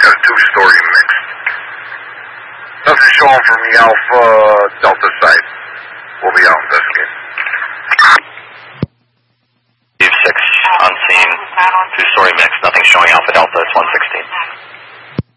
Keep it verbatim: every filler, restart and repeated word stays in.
got a two-story mixed. Nothing showing from the Alpha Delta side. We'll be out investigating. Steve six on scene, two-story mix, nothing showing Alpha Delta, it's one sixteen.